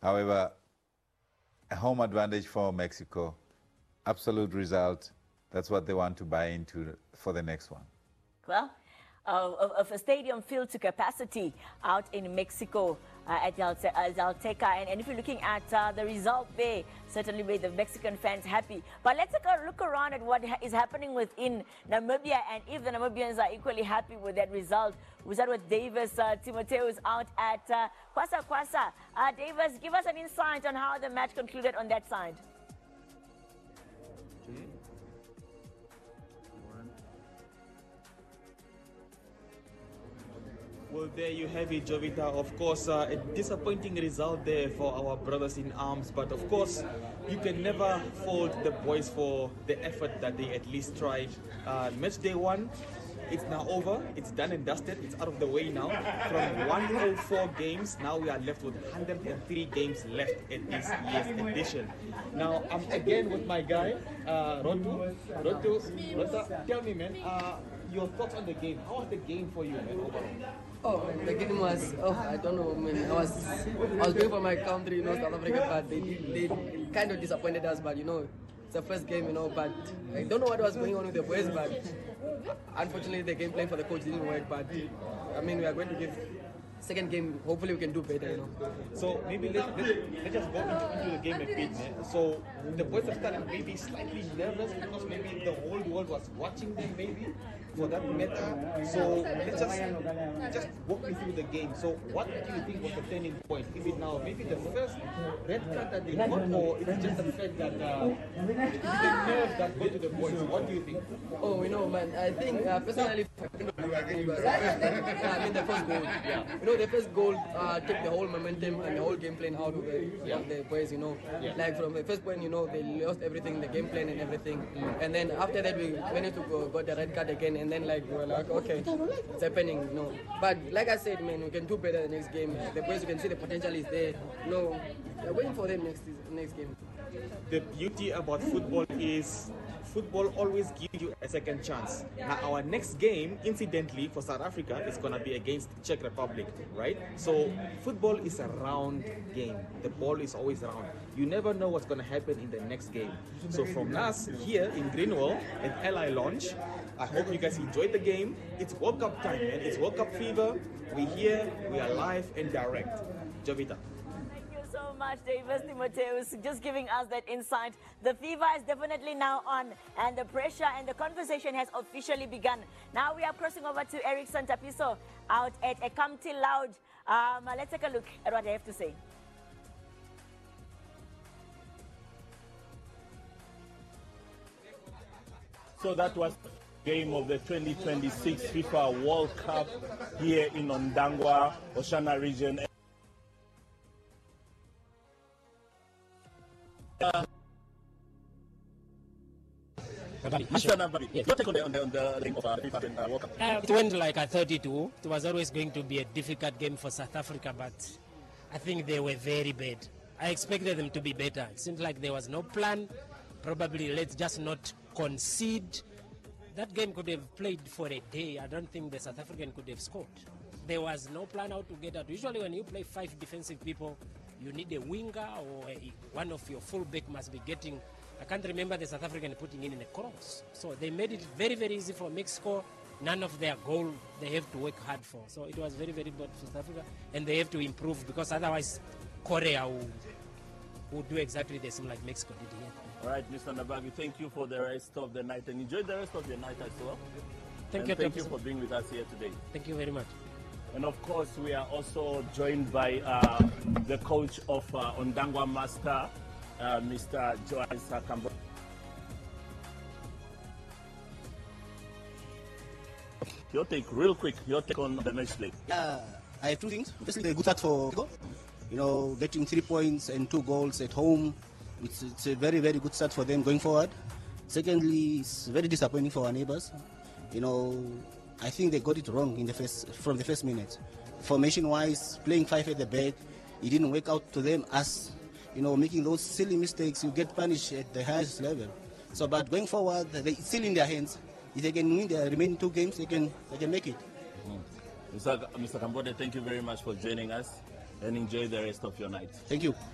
However, a home advantage for Mexico, absolute result. That's what they want to buy into for the next one. Well, of a stadium filled to capacity out in Mexico at Azteca. And if you're looking at the result there, certainly made the Mexican fans happy. But let's take a look around at what is happening within Namibia and if the Namibians are equally happy with that result. We start with Davis Timotheus out at Kwasa Kwasa. Davis, give us an insight on how the match concluded on that side. Well, there you have it, Jovita. Of course, a disappointing result there for our brothers in arms. But of course, you can never fault the boys for the effort that they at least tried. Match day one, it's now over. It's done and dusted. It's out of the way now. From 104 games, now we are left with 103 games left at this year's edition. Now, I'm again with my guy, Rotu. Rotu, tell me, man, your thoughts on the game. How was the game for you, man, overall? Oh, the game was, I don't know, man. I was going for my country, South Africa, but they kind of disappointed us, but, it's the first game, but I don't know what was going on with the boys, but unfortunately the game plan for the coach didn't work, but, we are going to give second game, hopefully we can do better, So maybe let's just go into the game a bit, man. So the boys have started maybe slightly nervous because maybe the whole world was watching them maybe for that matter. So let's just walk me through the game. So what do you think was the turning point? Is it now maybe the first red card that they got, or is it just the fact that it's the nerves that go to the boys? What do you think? Oh, man, I think personally, the first goal. Yeah. The first goal took the whole momentum and the whole game plan out of the boys, Like from the first point, they lost everything, the game plan and everything. And then after that, we went to got the red card again, and then we were like, okay, it's happening, But like I said, man, we can do better the next game. The boys, you can see the potential is there. We're waiting for them next game. The beauty about football is football always gives you a second chance. Now, our next game, incidentally, for South Africa, is going to be against Czech Republic, right? So, football is a round game. The ball is always round. You never know what's going to happen in the next game. So, from us here in Greenwell at LI Lounge, I hope you guys enjoyed the game. It's World Cup time, man. It's World Cup fever. We're here. We are live and direct. Jovita. So much, Davis Timotheus, just giving us that insight. The fever is definitely now on, and the pressure and the conversation has officially begun. Now we are crossing over to Erickson Tapiso out at Ekamti Lounge. Let's take a look at what they have to say. So that was the game of the 2026 FIFA World Cup here in Ondangwa, Oshana region. Mr. Nabari, yes. Your take on the game of FIFA World Cup? It went like a 32. It was always going to be a difficult game for South Africa, but I think they were very bad. I expected them to be better. It seems like there was no plan. Probably let's just not concede. That game could have played for a day. I don't think the South African could have scored. There was no plan how to get out. Usually when you play 5 defensive people, you need a winger or one of your fullback must be getting. I can't remember the South African putting in a cross. So they made it very, very easy for Mexico. None of their goal they have to work hard for. So it was very, very bad for South Africa. And they have to improve because otherwise Korea will do exactly the same like Mexico did here. All right, Mr. Nabagi, thank you for the rest of the night and enjoy the rest of your night as well. Thank you for being with us here today. Thank you very much. And of course, we are also joined by the coach of Ondangwa Master, Mr. Johannes Sakambo. Your take, real quick, your take on the match play. I have two things. Firstly, a good start for getting 3 points and 2 goals at home. It's a very, very good start for them going forward. Secondly, it's very disappointing for our neighbors. I think they got it wrong from the first minute. Formation-wise, playing 5 at the back, it didn't work out to them as, making those silly mistakes, you get punished at the highest level. So, but going forward, it's still in their hands. If they can win the remaining 2 games, they can make it. Mr. Kambode, thank you very much for joining us and enjoy the rest of your night. Thank you.